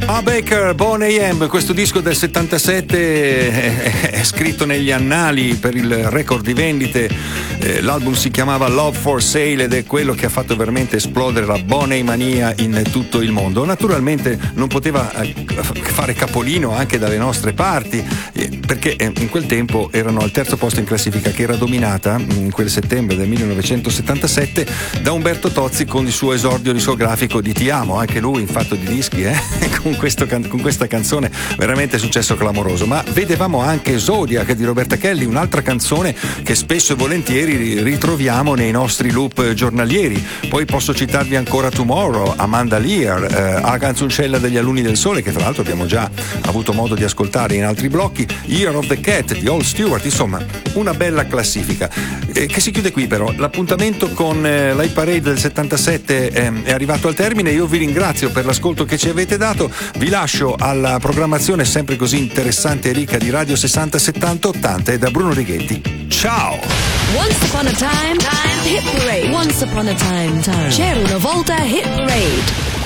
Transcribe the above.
Baker, Bon AM, questo disco del 77 è scritto negli annali per il record di vendite. L'album si chiamava Love for Sale ed è quello che ha fatto veramente esplodere la Bon Mania in tutto il mondo. Naturalmente non poteva fare capolino anche dalle nostre parti, perché in quel tempo erano al terzo posto in classifica, che era dominata in quel settembre del 1977 da Umberto Tozzi con il suo esordio discografico di Ti amo, anche lui in fatto di dischi con questa canzone veramente successo clamoroso. Ma vedevamo anche Zodiac di Roberta Kelly, un'altra canzone che spesso e volentieri ritroviamo nei nostri loop giornalieri. Poi posso citarvi ancora Tomorrow, Amanda Lear, la canzoncella degli Alunni del Sole, che tra l'altro abbiamo già avuto modo di ascoltare in altri blocchi, Year of the Cat di Al Stewart, insomma una bella classifica che si chiude qui. Però l'appuntamento con l'Hit Parade del 77 è arrivato al termine. Io vi ringrazio per l'ascolto che ci avete dato, vi lascio alla programmazione sempre così interessante e ricca di Radio 60 70 80 e da Bruno Righetti. Ciao! Once upon a time, Hit Parade. Once upon a time. C'era una volta Hit Parade.